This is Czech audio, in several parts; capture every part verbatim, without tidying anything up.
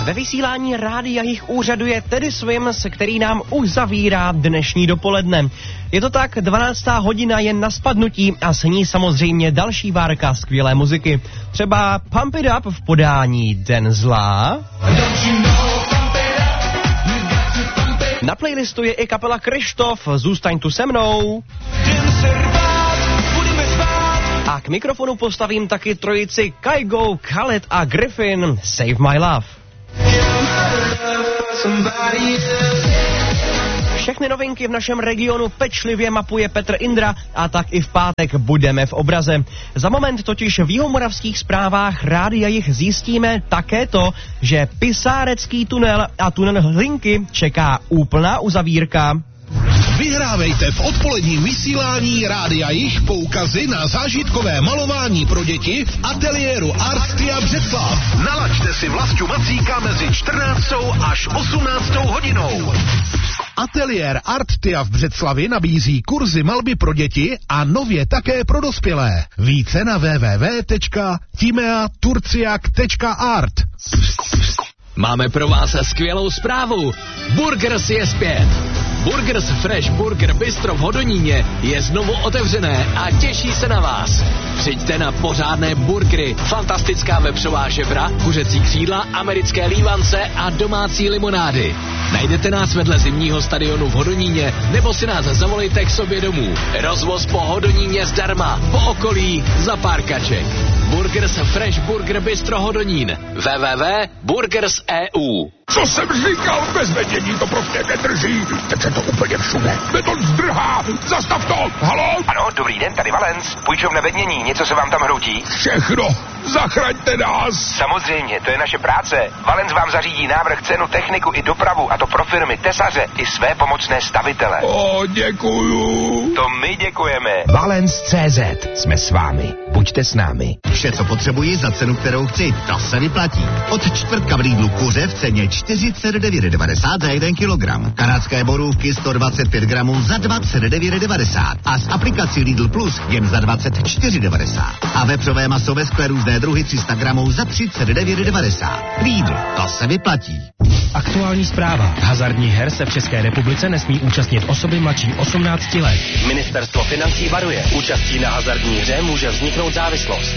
Ve vysílání Rádia Jich úřaduje Teddy Swims, který nám už zavírá dnešní dopoledne. Je to tak, dvanáctá hodina je na spadnutí a s ní samozřejmě další várka skvělé muziky. Třeba Pump It Up v podání Denzla. Na playlistu je i kapela Krištof, Zůstaň tu se mnou. A k mikrofonu postavím taky trojici Kygo, Khaled a Griffin, Save My Love. Všechny novinky v našem regionu pečlivě mapuje Petr Indra a tak i v pátek budeme v obraze. Za moment totiž v jihomoravských zprávách Rádia Jich zjistíme také to, že Pisárecký tunel a tunel Hlinky čeká úplná uzavírka. Vyhrávejte v odpoledním vysílání Rádia Jich poukazy na zážitkové malování pro děti v ateliéru Artia Břeclav. Nalaďte si Vlastu Macíka mezi čtrnáctou až osmnáctou hodinou. Ateliér Artia v Břeclavi nabízí kurzy malby pro děti a nově také pro dospělé. Více na w w w tečka timea turciak tečka art. Máme pro vás skvělou zprávu. Burgers je zpět. Burgers Fresh Burger Bistro v Hodoníně je znovu otevřené a těší se na vás. Přijďte na pořádné burgery, fantastická vepřová žebra, kuřecí křídla, americké lívance a domácí limonády. Najdete nás vedle zimního stadionu v Hodoníně nebo si nás zavolejte k sobě domů. Rozvoz po Hodoníně zdarma, po okolí za pár kaček. Burgers Fresh Burger Bistro Hodonín. w w w tečka burgers tečka e u. Co jsem říkal, bez vedění to prostě nedrží. Teď se to úplně všude. Beton zdrhá. Zastav to. Haló? Ano, dobrý den, tady Valens. Půjčovna Vednění, něco se vám tam hroutí? Všechno. Zachraňte nás. Samozřejmě, to je naše práce. Valens vám zařídí návrh, cenu, techniku i dopravu, a to pro firmy, tesaře i své pomocné stavitele. O, děkuju. To my děkujeme. Valens tečka cé zet. Jsme s vámi. Buďte s námi. Vše, co potřebuji za cenu, kterou chci, to se vyplatí. Od čtvrtka v Lidlu kuře v ceně čtyřicet devět devadesát za jeden kilogram. Kanadské borůvky sto dvacet pět gramů za dvacet devět devadesát. A s aplikací Lidl Plus jen za dvacet čtyři devadesát. A vepřové maso ve skle různé druhy tři sta gramů za třicet devět devadesát. Lidl, to se vyplatí. Aktuální zpráva. Hazardních her se v České republice nesmí účastnit osoby mladší osmnácti let. Ministerstvo financí varuje. Účastí na hazardní hře může vzniknout závislost.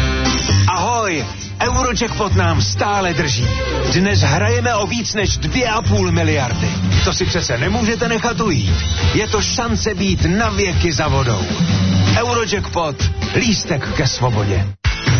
Ahoj! Eurojackpot nám stále drží. Dnes hrajeme o víc než dvě a půl miliardy. To si přece nemůžete nechat ujít. Je to šance být na věky za vodou. Eurojackpot. Lístek ke svobodě.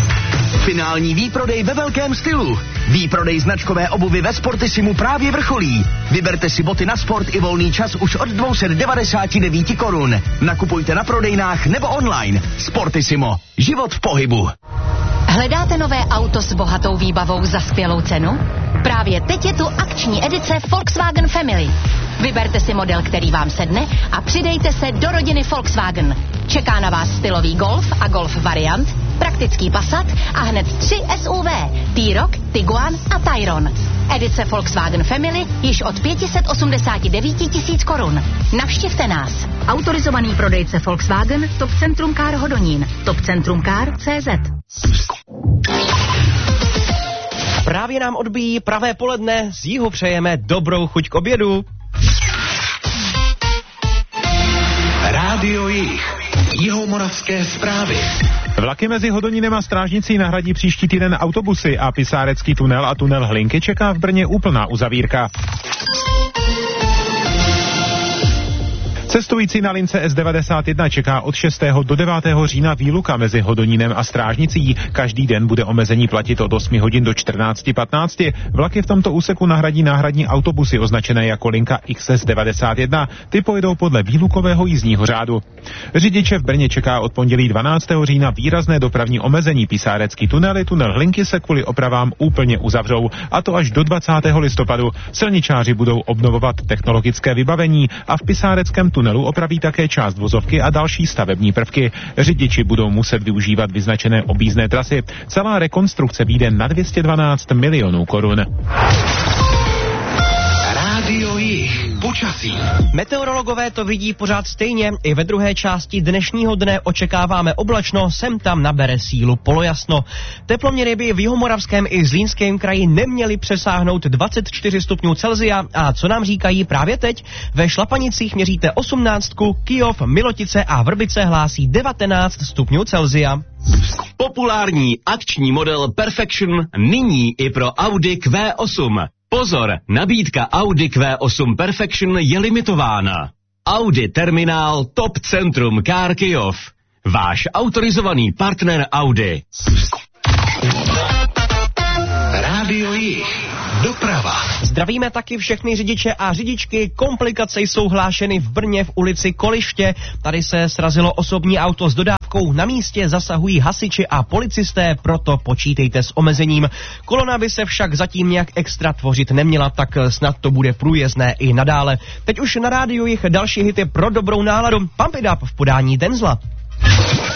Finální výprodej ve velkém stylu. Výprodej značkové obuvy ve Sportissimu právě vrcholí. Vyberte si boty na sport i volný čas už od dvě stě devadesát devět korun. Nakupujte na prodejnách nebo online. Sportissimo. Život v pohybu. Hledáte nové auto s bohatou výbavou za skvělou cenu? Právě teď je tu akční edice Volkswagen Family. Vyberte si model, který vám sedne a přidejte se do rodiny Volkswagen. Čeká na vás stylový Golf a Golf variant, praktický Passat a hned tři S U V, T-Roc, Tiguan a Tayron. Edice Volkswagen Family již od pět set osmdesát devět tisíc korun. Navštivte nás. Autorizovaný prodejce Volkswagen, Top Centrum Car Hodonín, topcentrumcar tečka cé zet. Právě nám odbíjí pravé poledne, z jihu přejeme dobrou chuť k obědu. Rádio Jich. Jihomoravské zprávy. Vlaky mezi Hodonínem a Strážnicí nahradí příští týden autobusy a Pisárecký tunel a tunel Hlinky čeká v Brně úplná uzavírka. Cestující na lince S devadesát jedna čeká od šestého do devátého října výluka mezi Hodonínem a Strážnicí. Každý den bude omezení platit od osmi hodin do čtrnácti patnácti. Vlaky v tomto úseku nahradí náhradní autobusy označené jako linka X S devadesát jedna. Ty pojedou podle výlukového jízdního řádu. Řidiče v Brně čeká od pondělí dvanáctého října výrazné dopravní omezení. Pisárecký tunel i tunel Hlinky se kvůli opravám úplně uzavřou, a to až do dvacátého listopadu. Silničáři budou obnovovat technologické vybavení a v Pisáreckém tunelu opraví také část vozovky a další stavební prvky. Řidiči budou muset využívat vyznačené objízdné trasy. Celá rekonstrukce vyjde na dvě stě dvanáct milionů korun. Rádio Jich. počasí. Meteorologové to vidí pořád stejně. I ve druhé části dnešního dne očekáváme oblačno, sem tam nabere sílu polojasno. Teploměry by v Jihomoravském i Zlínském kraji neměly přesáhnout dvacet čtyři stupňů Celsia. A co nám říkají právě teď? Ve Šlapanicích měříte osmnáctku, Kyjov, Milotice a Vrbice hlásí devatenáct stupňů Celsia. Populární akční model Perfection nyní i pro Audi Q osm. Pozor, nabídka Audi Q osm Perfection je limitována. Audi Terminál Top Centrum Car Kyjov. Váš autorizovaný partner Audi. Rádio Jih. Doprava. Zdravíme taky všechny řidiče a řidičky. Komplikace jsou hlášeny v Brně v ulici Koliště. Tady se srazilo osobní auto s dodávkou. Na místě zasahují hasiči a policisté, proto počítejte s omezením. Kolona by se však zatím nějak extra tvořit neměla, tak snad to bude průjezdné i nadále. Teď už na rádiu Jich další hity pro dobrou náladu. Pump It Up v podání Denzla.